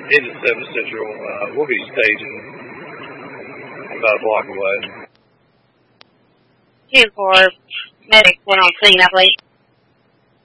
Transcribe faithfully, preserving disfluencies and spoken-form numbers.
into seven Central. Uh, we'll be staging about a block away. ten four, medic went on scene, I believe.